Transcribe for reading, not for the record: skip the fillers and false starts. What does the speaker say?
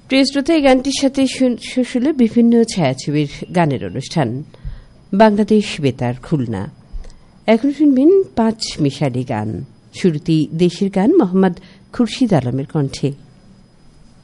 প্রিয় শ্রোতা, এই গানটির সাথে শুনল বিভিন্ন ছায়াছবির গানের অনুষ্ঠান বাংলাদেশ বেতার খুলনা। এখন শুনবেন 5 মিশালি গান। শুরুতেই দেশের গান মোহাম্মদ খুরশিদ আলমের কণ্ঠে।